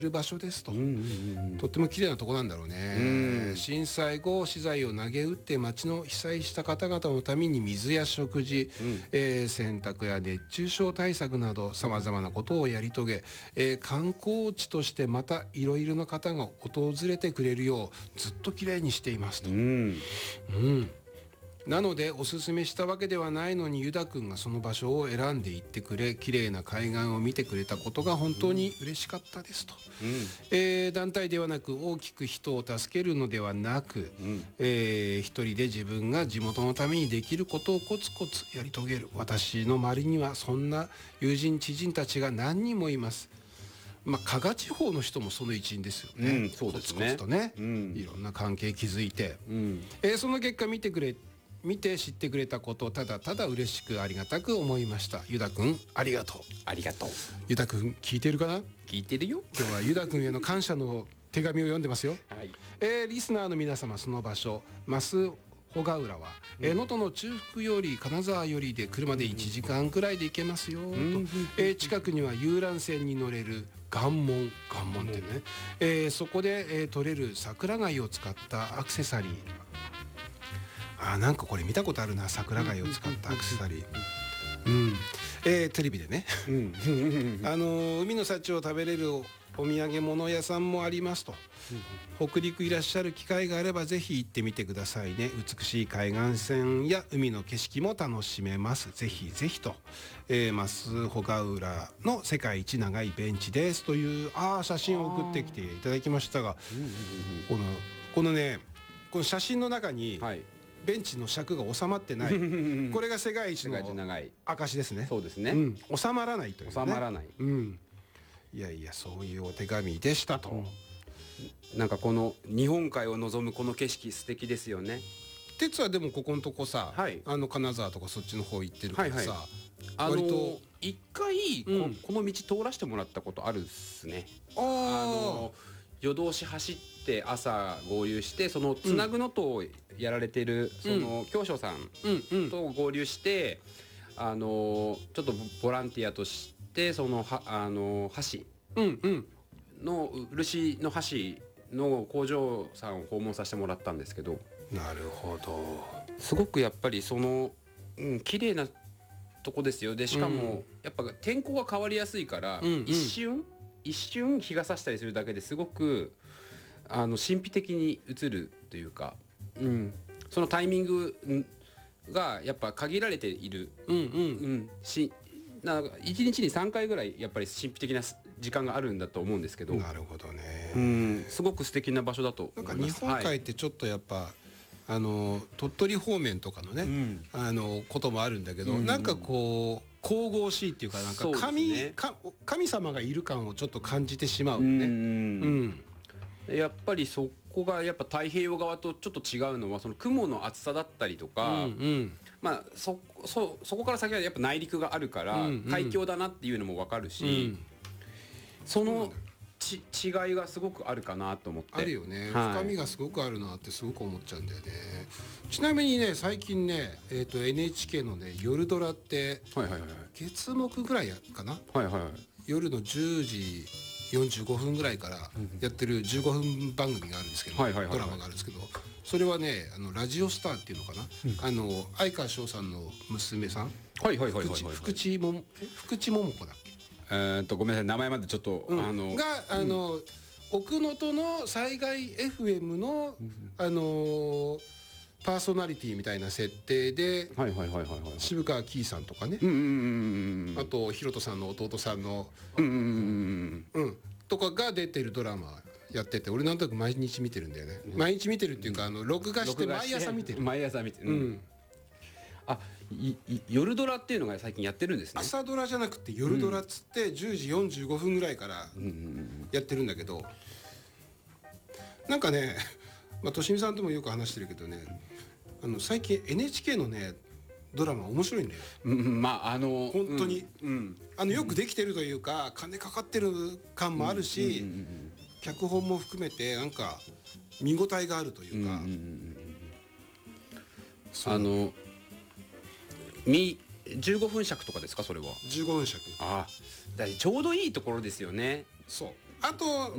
る場所ですと、とっても綺麗なとこなんだろうね。震災後資材を投げ打って町の被災した方々のために水や食事、洗濯や熱中症対策などさまざまなことをやり遂げ、観光地としてまたいろいろな方が訪れてくれるようずっと綺麗にしていますと。なのでおすすめしたわけではないのにユダ君がその場所を選んで行ってくれ、綺麗な海岸を見てくれたことが本当に嬉しかったですと。団体ではなく大きく人を助けるのではなく、一人で自分が地元のためにできることをコツコツやり遂げる。私の周りにはそんな友人知人たちが何人もいます。加賀地方の人もその一員ですよね。 そうですね。 コツコツとね、いろんな関係築いて、その結果見て知ってくれたことをただただ嬉しくありがたく思いました。ユダ君ありがとう。 ありがとう。 ユダ君聞いてるかな？ 聞いてるよ。 今日はユダ君への感謝の手紙を読んでますよ。 はい。 リスナーの皆様、その場所増穂ヶ浦は能登の中腹より金沢よりで車で1時間くらいで行けますよと。近くには遊覧船に乗れる岩門ってね、そこで取れる桜貝を使ったアクセサリー、なんかこれ見たことあるな、桜貝を使ったアクセサリー。テレビでね海の幸を食べれるお土産物屋さんもありますと。北陸いらっしゃる機会があればぜひ行ってみてくださいね。美しい海岸線や海の景色も楽しめます。ぜひぜひと。増穂ヶ浦の世界一長いベンチですという写真を送ってきていただきましたが、このね、この写真の中に、ベンチの尺が収まってないこれが世界一の証ですね。 そうですね、 収まらないというね。 収まらない、 いやいや、そういうお手紙でしたと。 なんかこの日本海を望むこの景色素敵ですよね。 鉄はでもここのとこさ、金沢とかそっちの方行ってるからさ、割と一回この道通らせてもらったことあるっすね。夜通し走って朝合流して、そのつなぐのとやられてるその教師さんと合流して、ちょっとボランティアとしてその箸の漆の箸の工場さんを訪問させてもらったんですけど。 なるほど。 すごくやっぱりその綺麗なとこですよ。でしかもやっぱ天候が変わりやすいから、一瞬日が差したりするだけですごく神秘的に映るというか、そのタイミングがやっぱ限られている。1日に3回ぐらいやっぱり神秘的な時間があるんだと思うんですけど。 なるほどね。 すごく素敵な場所だと思います。 なんか日本海ってちょっとやっぱ、鳥取方面とかのね、こともあるんだけど、なんかこう神々しいっていうか、なんか神様がいる感をちょっと感じてしまうね。 やっぱりそこがやっぱ太平洋側とちょっと違うのは、その雲の厚さだったりとか、そこから先はやっぱ内陸があるから海峡だなっていうのも分かるし、その違いがすごくあるかなと思って。 あるよね、深みがすごくあるなってすごく思っちゃうんだよね。ちなみにね、最近ね、NHK のね夜ドラって月木ぐらいかな、夜の10時45分ぐらいからやってる15分番組があるんですけど、ドラマがあるんですけど、それはねラジオスターっていうのかな、相川翔さんの娘さん、福地桃子だっけ。 ごめんなさい、名前までちょっと奥能登の災害 FM のパーソナリティみたいな設定で、渋川キーさんとかね、あとひろとさんの弟さんのとかが出てるドラマやってて、俺なんとなく毎日見てるんだよね。毎日見てるっていうか、録画して毎朝見てる。 夜ドラっていうのが最近やってるんですね。 朝ドラじゃなくて夜ドラっつって10時45分ぐらいからやってるんだけど、なんかね、としみさんともよく話してるけどね、最近 NHK のねドラマ面白いんだよ。本当によくできてるというか、金かかってる感もあるし、脚本も含めてなんか見応えがあるというか、 15分尺とかですか、それは。 15分尺。 だちょうどいいところですよね。 そうあと